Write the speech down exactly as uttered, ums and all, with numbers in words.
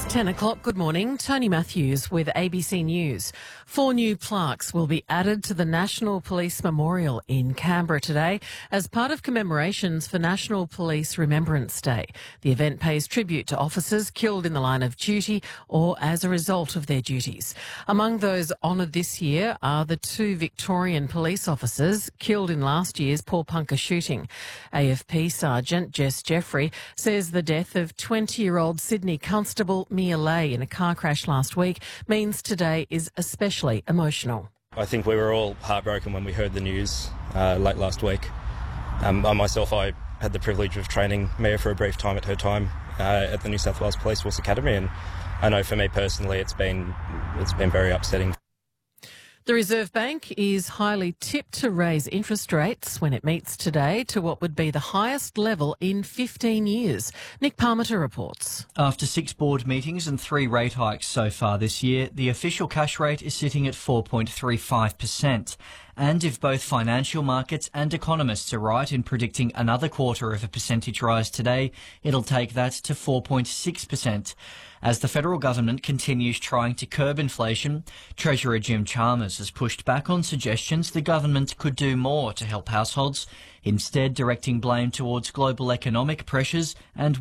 ten o'clock, good morning. Tony Matthews with A B C News. Four new plaques will be added to the National Police Memorial in Canberra today as part of commemorations for National Police Remembrance Day. The event pays tribute to officers killed in the line of duty or as a result of their duties. Among those honoured this year are the two Victorian police officers killed in last year's Paul-Punker shooting. A F P Sergeant Jess Jeffrey says the death of twenty-year-old Sydney Constable Mia Lay in a car crash last week means today is especially emotional. I think we were all heartbroken when we heard the news uh, late last week. Um, I myself, I had the privilege of training Mia for a brief time at her time uh, at the New South Wales Police Force Academy, and I know for me personally it's been it's been very upsetting. The Reserve Bank is highly tipped to raise interest rates when it meets today to what would be the highest level in fifteen years. Nick Parmenter reports. After six board meetings and three rate hikes so far this year, the official cash rate is sitting at four point three five percent. And if both financial markets and economists are right in predicting another quarter of a percentage rise today, it'll take that to four point six percent. As the federal government continues trying to curb inflation, Treasurer Jim Chalmers has pushed back on suggestions the government could do more to help households, instead directing blame towards global economic pressures and